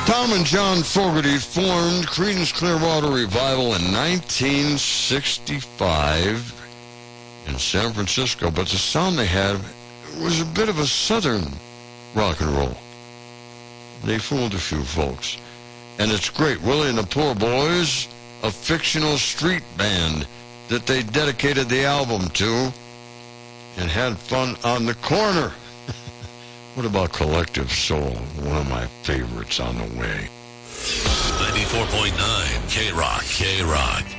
Tom and John Fogerty formed Creedence Clearwater Revival in 1965 in San Francisco, but the sound they had was a bit of a southern rock and roll. They fooled a few folks. And it's great. Willie and the Poor Boys, a fictional street band that they dedicated the album to and had fun on the corner. What about Collective Soul? One of my favorites on the way. 94.9 K-Rock, K-Rock.